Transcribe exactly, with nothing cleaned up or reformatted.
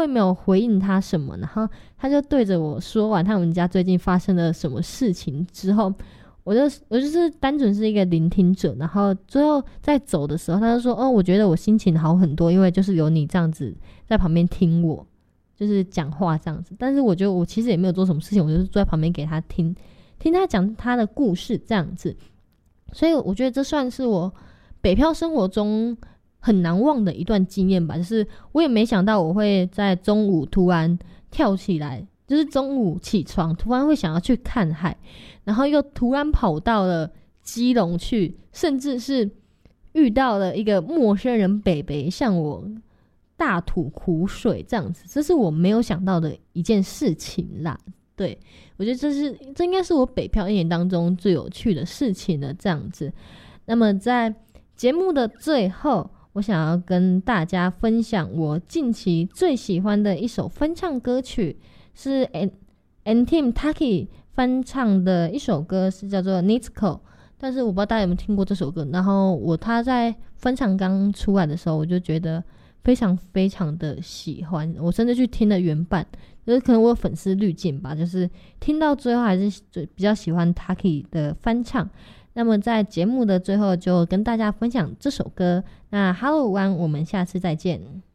也没有回应他什么，然后他就对着我说完他们家最近发生了什么事情之后，我就我就是单纯是一个聆听者，然后最后在走的时候他就说哦，我觉得我心情好很多，因为就是有你这样子在旁边听我就是讲话这样子。但是我觉得我其实也没有做什么事情，我就是坐在旁边给他听听他讲他的故事这样子。所以我觉得这算是我北漂生活中很难忘的一段经验吧，就是我也没想到我会在中午突然跳起来，就是中午起床突然会想要去看海，然后又突然跑到了基隆去，甚至是遇到了一个陌生人北北向我大吐苦水这样子，这是我没有想到的一件事情啦。对，我觉得这是这应该是我北漂一年当中最有趣的事情了这样子。那么在节目的最后，我想要跟大家分享我近期最喜欢的一首翻唱歌曲，是 N-Team Taki 翻唱的一首歌，是叫做 Nitsuko。 但是我不知道大家有没有听过这首歌，然后我他在翻唱刚出来的时候，我就觉得非常非常的喜欢，我甚至去听了原版，就是可能我有粉丝滤镜吧，就是听到最后还是比较喜欢 Taki 的翻唱。那么在节目的最后就跟大家分享这首歌，那 Hello One， 我们下次再见。